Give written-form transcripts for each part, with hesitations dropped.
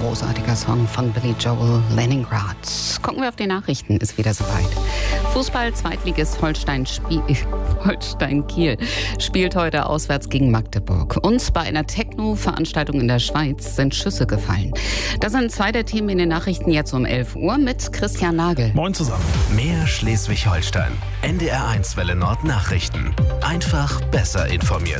großartiger Song von Billy Joel, Leningrad. Gucken wir auf die Nachrichten, ist wieder soweit. Fußball, Zweitligist Holstein Kiel spielt heute auswärts gegen Magdeburg. Und bei einer Techno-Veranstaltung in der Schweiz sind Schüsse gefallen. Das sind zwei der Themen in den Nachrichten jetzt um 11 Uhr mit Christian Nagel. Moin zusammen. Mehr Schleswig-Holstein. NDR1 Welle Nord Nachrichten. Einfach besser informiert.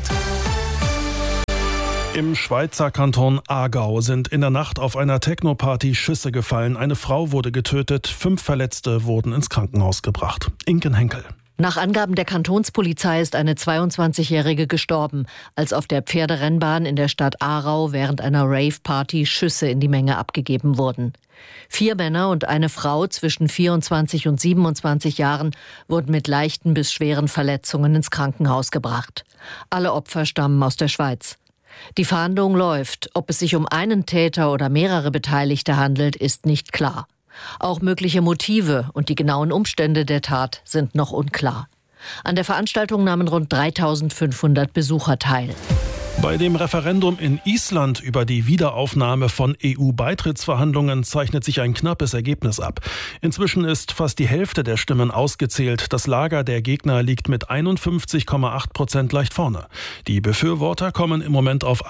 Im Schweizer Kanton Aargau sind in der Nacht auf einer Techno-Party Schüsse gefallen. Eine Frau wurde getötet, 5 Verletzte wurden ins Krankenhaus gebracht. Inken Henkel. Nach Angaben der Kantonspolizei ist eine 22-Jährige gestorben, als auf der Pferderennbahn in der Stadt Aarau während einer Rave-Party Schüsse in die Menge abgegeben wurden. 4 Männer und eine Frau zwischen 24 und 27 Jahren wurden mit leichten bis schweren Verletzungen ins Krankenhaus gebracht. Alle Opfer stammen aus der Schweiz. Die Fahndung läuft. Ob es sich um einen Täter oder mehrere Beteiligte handelt, ist nicht klar. Auch mögliche Motive und die genauen Umstände der Tat sind noch unklar. An der Veranstaltung nahmen rund 3.500 Besucher teil. Bei dem Referendum in Island über die Wiederaufnahme von EU-Beitrittsverhandlungen zeichnet sich ein knappes Ergebnis ab. Inzwischen ist fast die Hälfte der Stimmen ausgezählt. Das Lager der Gegner liegt mit 51,8% leicht vorne. Die Befürworter kommen im Moment auf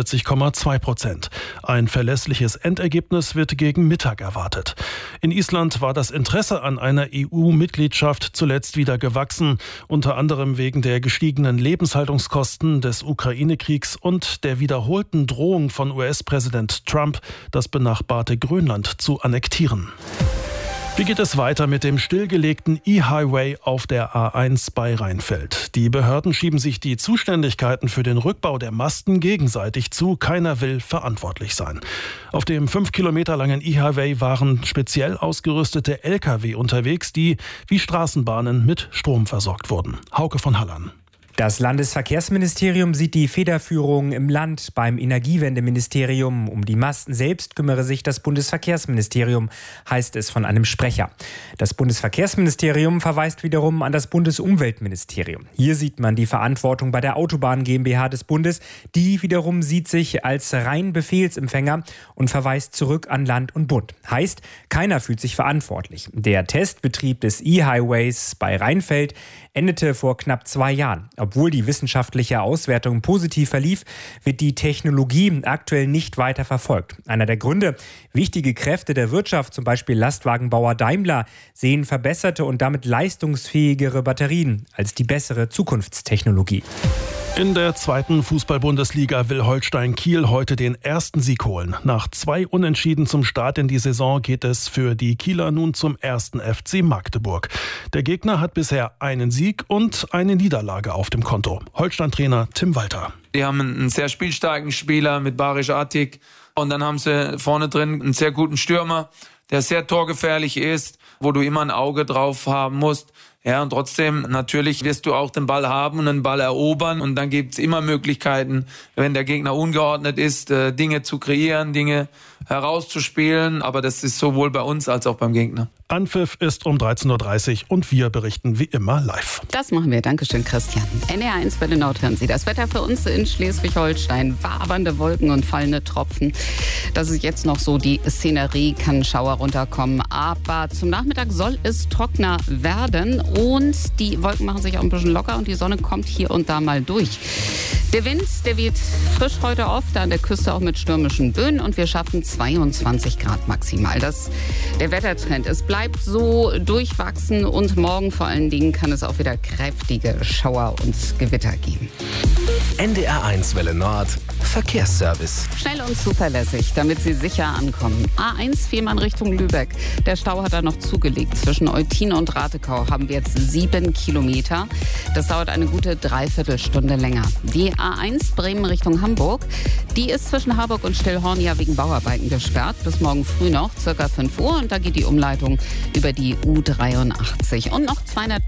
48,2%. Ein verlässliches Endergebnis wird gegen Mittag erwartet. In Island war das Interesse an einer EU-Mitgliedschaft zuletzt wieder gewachsen, unter anderem wegen der gestiegenen Lebenshaltungskosten des Ukraine-Kriegs und der wiederholten Drohung von US-Präsident Trump, das benachbarte Grönland zu annektieren. Wie geht es weiter mit dem stillgelegten E-Highway auf der A1 bei Rheinfeld? Die Behörden schieben sich die Zuständigkeiten für den Rückbau der Masten gegenseitig zu. Keiner will verantwortlich sein. Auf dem 5 Kilometer langen E-Highway waren speziell ausgerüstete Lkw unterwegs, die wie Straßenbahnen mit Strom versorgt wurden. Hauke von Hallern. Das Landesverkehrsministerium sieht die Federführung im Land. Beim Energiewendeministerium um die Masten selbst kümmere sich das Bundesverkehrsministerium, heißt es von einem Sprecher. Das Bundesverkehrsministerium verweist wiederum an das Bundesumweltministerium. Hier sieht man die Verantwortung bei der Autobahn GmbH des Bundes. Die wiederum sieht sich als rein Befehlsempfänger und verweist zurück an Land und Bund. Heißt, keiner fühlt sich verantwortlich. Der Testbetrieb des E-Highways bei Rheinfeld endete vor knapp 2 Jahren. Obwohl die wissenschaftliche Auswertung positiv verlief, wird die Technologie aktuell nicht weiter verfolgt. Einer der Gründe: wichtige Kräfte der Wirtschaft, zum Beispiel Lastwagenbauer Daimler, sehen verbesserte und damit leistungsfähigere Batterien als die bessere Zukunftstechnologie. In der 2. Fußball-Bundesliga will Holstein Kiel heute den ersten Sieg holen. Nach 2 Unentschieden zum Start in die Saison geht es für die Kieler nun zum 1. FC Magdeburg. Der Gegner hat bisher einen Sieg und eine Niederlage auf dem Konto. Holstein-Trainer Tim Walter. Die haben einen sehr spielstarken Spieler mit Barisch Atik und dann haben sie vorne drin einen sehr guten Stürmer, der sehr torgefährlich ist, wo du immer ein Auge drauf haben musst. Ja, und trotzdem, natürlich wirst du auch den Ball haben und den Ball erobern. Und dann gibt's immer Möglichkeiten, wenn der Gegner ungeordnet ist, Dinge zu kreieren, Dinge herauszuspielen. Aber das ist sowohl bei uns als auch beim Gegner. Anpfiff ist um 13.30 Uhr und wir berichten wie immer live. Das machen wir. Dankeschön, Christian. NDR1 Welle Nord hören Sie. Das Wetter für uns in Schleswig-Holstein. Wabernde Wolken und fallende Tropfen. Das ist jetzt noch so die Szenerie, kann Schauer runterkommen. Aber zum Nachmittag soll es trockener werden. Und die Wolken machen sich auch ein bisschen locker und die Sonne kommt hier und da mal durch. Der Wind, der weht frisch heute oft, an der Küste auch mit stürmischen Böen und wir schaffen 22 Grad maximal. Der Wettertrend, es bleibt so durchwachsen und morgen vor allen Dingen kann es auch wieder kräftige Schauer und Gewitter geben. NDR1 Welle Nord Verkehrsservice. Schnell und zuverlässig, damit Sie sicher ankommen. A1 Fehmarn Richtung Lübeck. Der Stau hat da noch zugelegt. Zwischen Eutin und Ratekau haben wir jetzt 7 Kilometer. Das dauert eine gute Dreiviertelstunde länger. Die A1 Bremen Richtung Hamburg, die ist zwischen Harburg und Stillhorn ja wegen Bauarbeiten gesperrt. Bis morgen früh noch, circa 5 Uhr. Und da geht die Umleitung über die U83. Und noch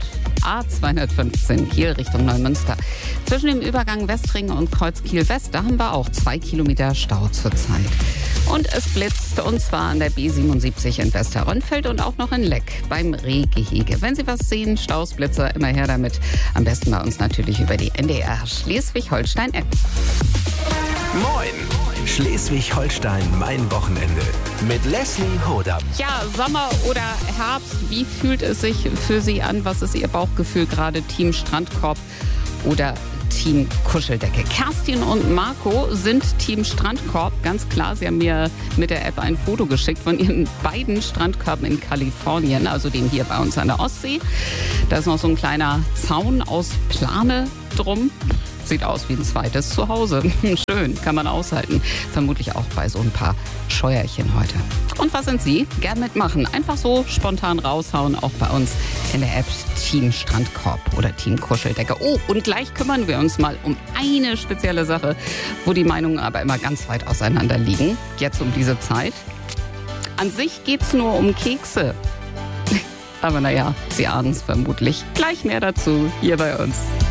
A215 Kiel Richtung Neumünster. Zwischen dem Übergang Westring und Kreuz Kiel West, da haben wir auch 2 Kilometer Stau zurzeit. Und es blitzt, und zwar an der B77 in Westerrönfeld und auch noch in Leck beim Rehgehege. Wenn Sie was sehen, Staus, Blitze, immer her damit. Am besten bei uns natürlich über die NDR Schleswig-Holstein-App. Moin! Schleswig-Holstein, mein Wochenende. Mit Leslie Hodam. Ja, Sommer oder Herbst, wie fühlt es sich für Sie an? Was ist Ihr Bauchgefühl gerade? Team Strandkorb oder Team Kuscheldecke? Kerstin und Marco sind Team Strandkorb, ganz klar. Sie haben mir mit der App ein Foto geschickt von ihren beiden Strandkörben in Kalifornien, also dem hier bei uns an der Ostsee. Da ist noch so ein kleiner Zaun aus Plane drum. Sieht aus wie ein zweites Zuhause. Schön, kann man aushalten. Vermutlich auch bei so ein paar Scheuerchen heute. Und was sind Sie? Gern mitmachen. Einfach so spontan raushauen, auch bei uns in der App Team Strandkorb oder Team Kuscheldecke. Oh, und gleich kümmern wir uns mal um eine spezielle Sache, wo die Meinungen aber immer ganz weit auseinander liegen. Jetzt um diese Zeit. An sich geht's nur um Kekse. Aber naja, Sie ahnen es vermutlich. Gleich mehr dazu hier bei uns.